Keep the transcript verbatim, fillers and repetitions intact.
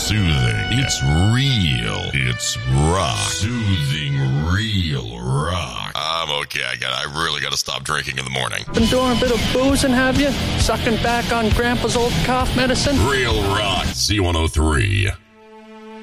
soothing. It's real. It's rock. Soothing, real rock. I'm okay. I got. I really got to stop drinking in the morning. Been doing a bit of boozing, have you? Sucking back on Grandpa's old cough medicine? Real rock. Z one oh three.